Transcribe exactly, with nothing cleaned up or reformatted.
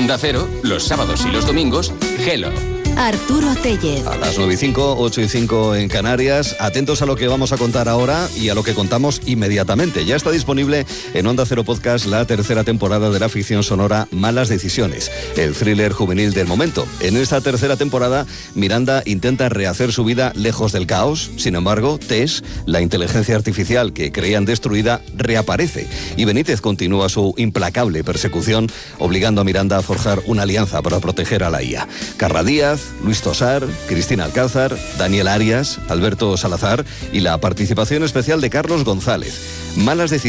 Onda Cero, los sábados y los domingos, Hello. Arturo Tellez. A las nueve y cinco, ocho y cinco en Canarias. Atentos a lo que vamos a contar ahora y a lo que contamos inmediatamente. Ya está disponible en Onda Cero Podcast la tercera temporada de la ficción sonora Malas Decisiones, el thriller juvenil del momento. En esta tercera temporada, Miranda intenta rehacer su vida lejos del caos. Sin embargo, Tess, la inteligencia artificial que creían destruida, reaparece. Y Benítez continúa su implacable persecución, obligando a Miranda a forjar una alianza para proteger a la I A. Carra Díaz, Luis Tosar, Cristina Alcázar, Daniel Arias, Alberto Salazar y la participación especial de Carlos González. Malas decisiones.